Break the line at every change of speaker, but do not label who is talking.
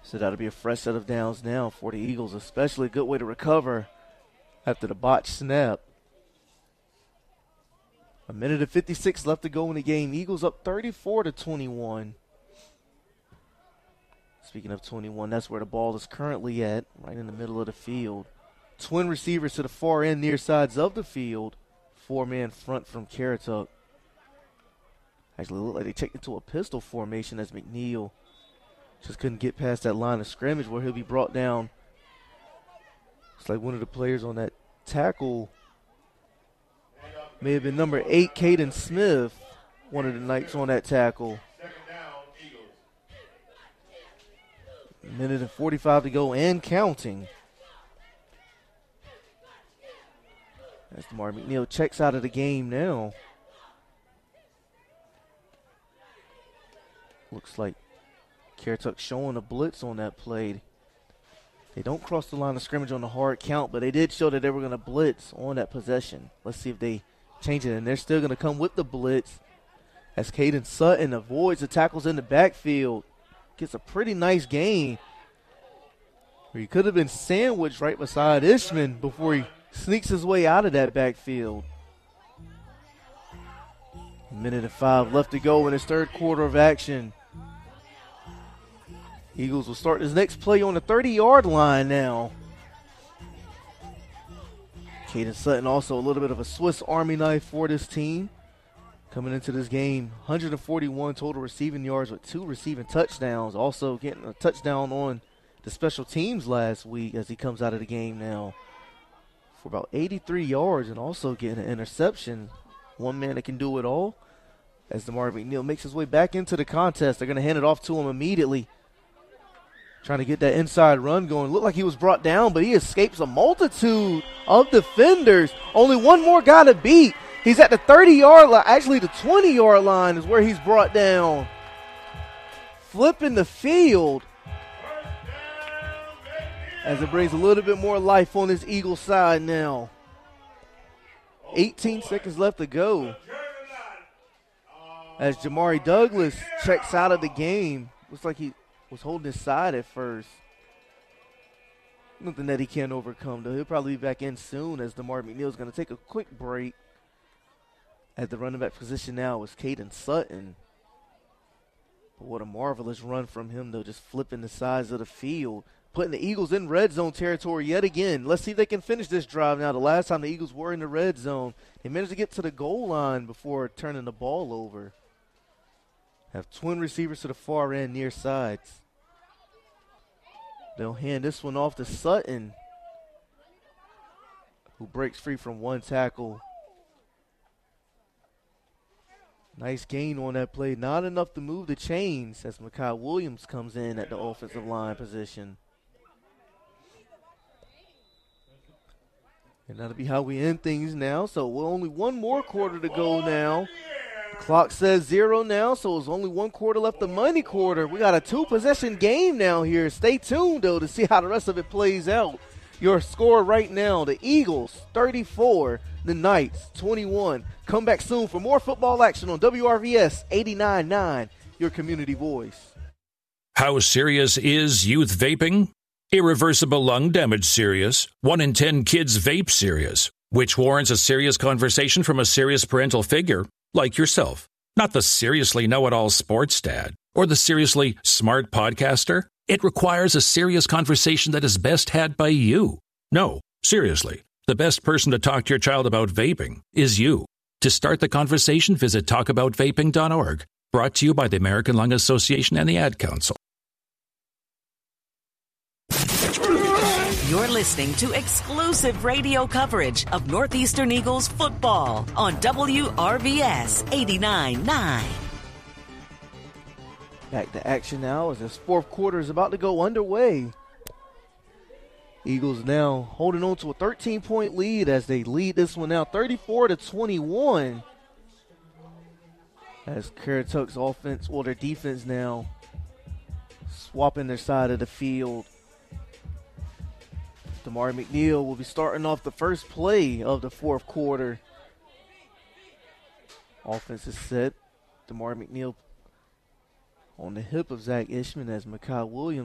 So that'll be a fresh set of downs now for the Eagles, especially a good way to recover after the botched snap. 1:56 left to go in the game. Eagles up 34-21. Speaking of 21, that's where the ball is currently at, right in the middle of the field. Twin receivers to the far end, near sides of the field. Four-man front from Caratuck. Actually, looked like they checked into a pistol formation as McNeil just couldn't get past that line of scrimmage where he'll be brought down. Looks like one of the players on that tackle may have been number 8, Caden Smith, one of the Knights on that tackle. 1:45 to go and counting. As DeMar McNeil checks out of the game now. Looks like Caratuck showing a blitz on that play. They don't cross the line of scrimmage on the hard count, but they did show that they were going to blitz on that possession. Let's see if they change it, and they're still going to come with the blitz as Caden Sutton avoids the tackles in the backfield. Gets a pretty nice gain. Where he could have been sandwiched right beside Ishman before he sneaks his way out of that backfield. 1:05 left to go in his third quarter of action. Eagles will start his next play on the 30-yard line now. Caden Sutton also a little bit of a Swiss Army knife for this team. Coming into this game, 141 total receiving yards with 2 receiving touchdowns. Also getting a touchdown on the special teams last week as he comes out of the game now for about 83 yards and also getting an interception. One man that can do it all. As DeMar McNeil makes his way back into the contest, they're going to hand it off to him immediately. Trying to get that inside run going. Looked like he was brought down, but he escapes a multitude of defenders. Only one more guy to beat. He's at the 30-yard line. Actually, the 20-yard line is where he's brought down. Flipping the field. As it brings a little bit more life on this Eagle side now. 18 seconds left to go. As Jamari Douglas checks out of the game. Looks like he was holding his side at first. Nothing that he can't overcome, though. He'll probably be back in soon as DeMar McNeil is going to take a quick break. At the running back position now is Caden Sutton. But what a marvelous run from him, though, just flipping the sides of the field. Putting the Eagles in red zone territory yet again. Let's see if they can finish this drive now. The last time the Eagles were in the red zone, they managed to get to the goal line before turning the ball over. Have twin receivers to the far end near sides. They'll hand this one off to Sutton, who breaks free from one tackle. Nice gain on that play. Not enough to move the chains as Mekhi Williams comes in at the offensive line position. And that'll be how we end things now. So we're only one more quarter to go now. The clock says 0 now, so it's only one quarter left, the money quarter. We got a 2-possession game now here. Stay tuned, though, to see how the rest of it plays out. Your score right now, the Eagles 34, the Knights 21. Come back soon for more football action on WRVS 89.9, your community voice.
How serious is youth vaping? Irreversible lung damage serious. 1 in 10 kids vape serious, which warrants a serious conversation from a serious parental figure like yourself. Not the seriously know-it-all sports dad or the seriously smart podcaster. It requires a serious conversation that is best had by you. No, seriously, the best person to talk to your child about vaping is you. To start the conversation, visit talkaboutvaping.org. Brought to you by the American Lung Association and the Ad Council.
You're listening to exclusive radio coverage of Northeastern Eagles football on WRVS 89.9.
Back to action now as this fourth quarter is about to go underway. Eagles now holding on to a 13-point lead as they lead this one now 34-21. As Caratuck's offense, or their defense now, swapping their side of the field. DeMar McNeil will be starting off the first play of the fourth quarter. Offense is set. DeMar McNeil on the hip of Zach Ishman as Mekhi Williams